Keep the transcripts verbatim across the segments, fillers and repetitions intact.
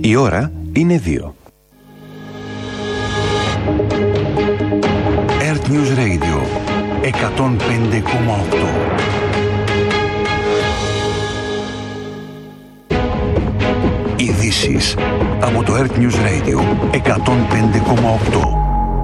Η ώρα είναι δύο. Earth News Radio εκατόν πέντε κόμμα οκτώ. Ειδήσεις από το Earth News Radio εκατόν πέντε κόμμα οκτώ.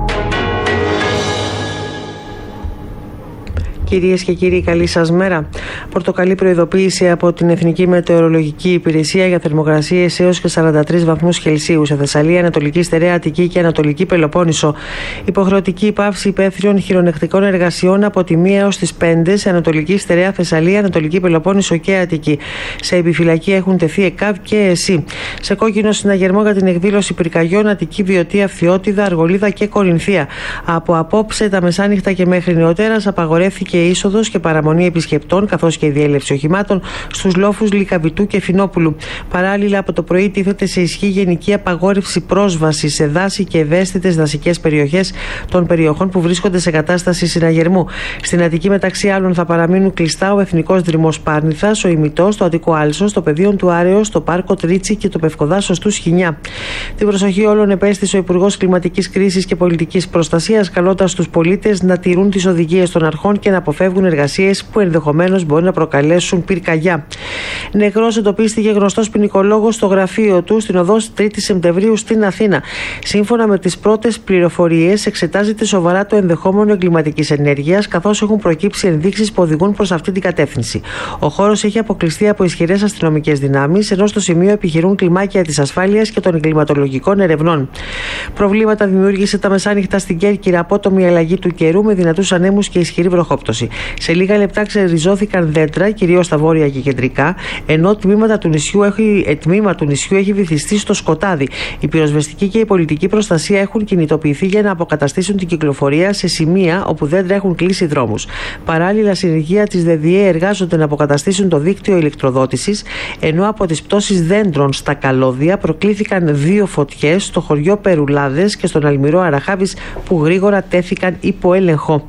Κυρίες και κύριοι, καλή σας μέρα. Πορτοκαλί προειδοποίηση από την Εθνική Μετεωρολογική Υπηρεσία για θερμοκρασίες έως και σαράντα τρεις βαθμούς Κελσίου σε Θεσσαλία, Ανατολική Στερεά Αττική και Ανατολική Πελοπόννησο. Υποχρεωτική πάυση υπαίθριων χειρονακτικών εργασιών από τη μία έως τις πέντε σε Ανατολική Στερεά Θεσσαλία, Ανατολική Πελοπόννησο και Αττική. Σε επιφυλακή έχουν τεθεί ΕΚΑΒ και ΕΣΥ. Σε κόκκινο συναγερμό για την εκδήλωση πυρκαγιών Αττική, Βιωτία, Φθιώτιδα, Αργολίδα και Κορινθία. Από απόψε τα μεσάνυχτα και μέχρι νεοτέρας απαγορεύθηκε η είσοδος και παραμονή επισκεπτών καθώς και η διέλευση οχημάτων στους λόφους Λυκαβητού και Φινόπουλου. Παράλληλα, από το πρωί τίθεται σε ισχύ γενική απαγόρευση πρόσβασης σε δάση και ευαίσθητες δασικές περιοχές των περιοχών που βρίσκονται σε κατάσταση συναγερμού. Στην Αττική, μεταξύ άλλων, θα παραμείνουν κλειστά ο Εθνικός Δρυμός Πάρνηθας, ο Ημιτός, το Αττικό Άλσος, το Πεδίο του Άρεως, το Πάρκο Τρίτσι και το Πευκοδάσος του Σχοινιά. Την προσοχή όλων επέστησε ο Υπουργός Κλιματικής Κρίσης και Πολιτικής Προστασίας, καλώντας τους πολίτες να τηρούν τις οδηγίες των αρχών και να αποφεύγουν εργασίες που ενδεχομένως μπορεί να προκαλέσουν πυρκαγιά. Νεκρός εντοπίστηκε γνωστός ποινικολόγος στο γραφείο του στην οδό τρίτη Σεπτεμβρίου στην Αθήνα. Σύμφωνα με τις πρώτες πληροφορίες, εξετάζεται σοβαρά το ενδεχόμενο εγκληματικής ενέργειας, καθώς έχουν προκύψει ενδείξεις που οδηγούν προς αυτή την κατεύθυνση. Ο χώρος έχει αποκλειστεί από ισχυρές αστυνομικές δυνάμεις, ενώ στο σημείο επιχειρούν κλιμάκια της ασφάλειας και των εγκληματολογικών ερευνών. Προβλήματα δημιούργησε τα μεσάνυχτα στην Κέρκυρα απότομη αλλαγή του καιρού με δυνατούς ανέμους και ισχυρή βροχόπτωση. Σε λίγα λεπτά ξεριζώθηκαν δέντρα, κυρίως στα βόρεια και κεντρικά, ενώ τμήματα του νησιού έχει, τμήμα του νησιού έχει βυθιστεί στο σκοτάδι. Η πυροσβεστική και η πολιτική προστασία έχουν κινητοποιηθεί για να αποκαταστήσουν την κυκλοφορία σε σημεία όπου δέντρα έχουν κλείσει δρόμους. Παράλληλα, συνεργεία της ΔΕΔΙΕ εργάζονται να αποκαταστήσουν το δίκτυο ηλεκτροδότησης, ενώ από τις πτώσεις δέντρων στα καλώδια προκλήθηκαν δύο φωτιές στο χωριό Περουλάδες και στον Αλμυρό Αραχάβης που γρήγορα τέθηκαν υπό έλεγχο.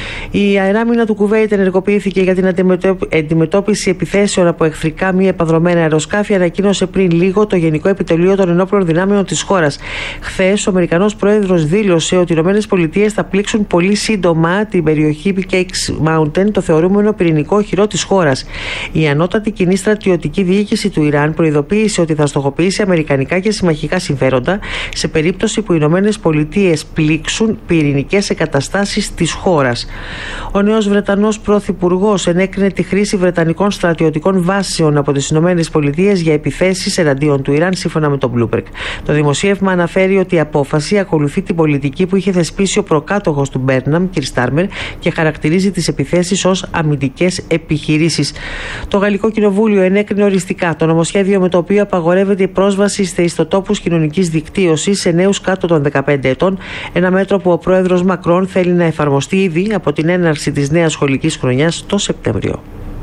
Η αεράμινα του Κουβέιτ ενεργοποιήθηκε για την αντιμετώπιση επιθέσεων από εχθρικά μη επανδρομένα αεροσκάφη, ανακοίνωσε πριν λίγο το Γενικό Επιτελείο των Ενόπλων Δυνάμεων της χώρας. Χθες, ο Αμερικανός Πρόεδρος δήλωσε ότι οι ΗΠΑ θα πλήξουν πολύ σύντομα την περιοχή Cakes Mountain, το θεωρούμενο πυρηνικό οχυρό της χώρας. Η ανώτατη κοινή στρατιωτική διοίκηση του Ιράν προειδοποίησε ότι θα στοχοποιήσει αμερικανικά και συμμαχικά συμφέροντα σε περίπτωση που οι ΗΠΑ πλήξουν πυρηνικές εγκαταστάσεις της χώρας. Ο νέος Βρετανός Πρωθυπουργός ενέκρινε τη χρήση βρετανικών στρατιωτικών βάσεων από τις ΗΠΑ για επιθέσεις εναντίον του Ιράν, σύμφωνα με τον Bloomberg. Το δημοσίευμα αναφέρει ότι η απόφαση ακολουθεί την πολιτική που είχε θεσπίσει ο προκάτοχος του Μπέρναμ, κ. Στάρμερ, και χαρακτηρίζει τις επιθέσεις ως αμυντικές επιχειρήσεις. Το Γαλλικό Κοινοβούλιο ενέκρινε οριστικά το νομοσχέδιο με το οποίο απαγορεύεται η πρόσβαση σε ιστοτόπους κοινωνικής δικτύωσης σε νέους κάτω των δεκαπέντε ετών, ένα μέτρο που ο πρόεδρος Μακρόν θέλει να εφαρμοστεί ήδη από την έναρξη της νέας σχολικής χρονιάς το Σεπτέμβριο.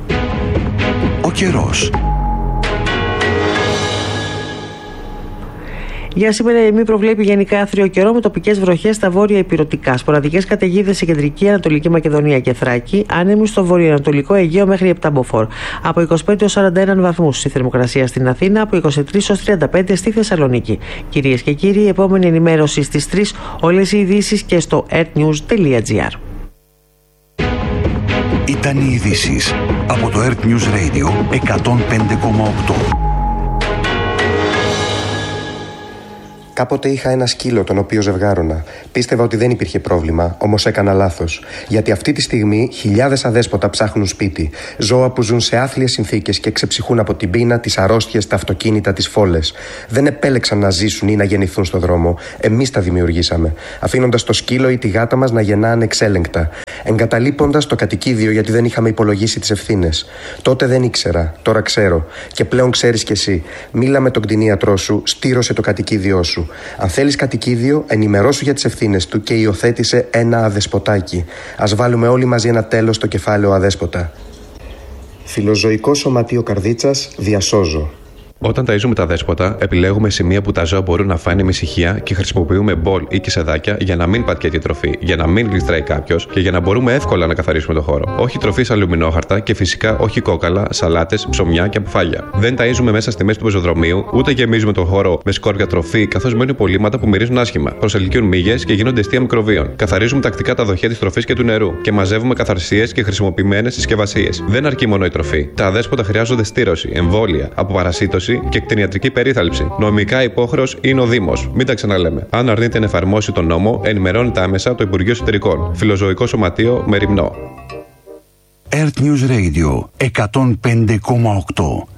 Ο καιρός. Για σήμερα η ΕΜΗ προβλέπει γενικά άθριο καιρό με τοπικές βροχές στα βόρεια ηπειρωτικά. Σποραδικές καταιγίδες σε κεντρική Ανατολική Μακεδονία και Θράκη. Άνεμοι στο βορειοανατολικό Αιγαίο μέχρι επτά μποφόρ. Από είκοσι πέντε έως σαράντα ένα βαθμούς η θερμοκρασία στην Αθήνα, από είκοσι τρεις έως τριάντα πέντε στη Θεσσαλονίκη. Κυρίες και κύριοι, η επόμενη ενημέρωση στις τρεις, όλες οι ειδήσεις και στο earthnews τελεία gr. Ήταν οι ειδήσεις από το Earth News Radio εκατόν πέντε κόμμα οκτώ. Κάποτε είχα ένα σκύλο τον οποίο ζευγάρωνα. Πίστευα ότι δεν υπήρχε πρόβλημα, όμως έκανα λάθος. Γιατί αυτή τη στιγμή χιλιάδες αδέσποτα ψάχνουν σπίτι. Ζώα που ζουν σε άθλιες συνθήκες και ξεψυχούν από την πείνα, τις αρρώστιες, τα αυτοκίνητα, τις φόλες. Δεν επέλεξαν να ζήσουν ή να γεννηθούν στον δρόμο. Εμείς τα δημιουργήσαμε. Αφήνοντας το σκύλο ή τη γάτα μας να γεννά ανεξέλεγκτα. Εγκαταλείποντας το κατοικίδιο γιατί δεν είχαμε υπολογίσει τις ευθύνες. Τότε δεν ήξερα, τώρα ξέρω. Και πλέον ξέρεις κι εσύ. Μίλα με τον κτηνίατρό σου, στήρωσε το κατοικίδιό σου. Αν θέλεις κατοικίδιο, ενημερώσου για τις ευθύνες του και υιοθέτησε ένα αδεσποτάκι. Ας βάλουμε όλοι μαζί ένα τέλος στο κεφάλαιο αδέσποτα. Φιλοζωικό Σωματείο Καρδίτσας, διασώζω. Όταν ταΐζουμε τα δέσποτα, επιλέγουμε σημεία που τα ζώα μπορούν να φάνε με ησυχία και χρησιμοποιούμε μπολ ή κισεδάκια για να μην πατιέται η τροφή, για να μην γλιστράει κάποιος και για να μπορούμε εύκολα να καθαρίσουμε το χώρο. Όχι τροφή σε αλουμινόχαρτα και φυσικά όχι κόκαλα, σαλάτες, ψωμιά και αποφάγια. Δεν ταΐζουμε μέσα στη μέση του πεζοδρομίου, ούτε γεμίζουμε τον χώρο με σκόρπια τροφή, καθώς μένουν υπολείμματα που μυρίζουν άσχημα, προσελκύουν μύγες και γίνονται αιστεία μικροβίων. Καθαρίζουμε τακτικά τα δοχεία της τροφής και του νερού και μαζεύουμε καθαρσίες και χρησιμοποιημένες συσκευασίες. Δεν αρκεί μόνο η τροφή. Τα αδέσποτα χρειάζονται στήρωση, εμβόλια, αποπαρασίτωση και κτηνιατρική περίθαλψη. Νομικά υπόχρεος είναι ο Δήμος. Μην τα ξαναλέμε. Αν αρνείται να εφαρμόσει τον νόμο, ενημερώνεται άμεσα το Υπουργείο Εσωτερικών. Φιλοζωικό Σωματείο Μεριμνό. Earth News Radio εκατόν πέντε κόμμα οκτώ.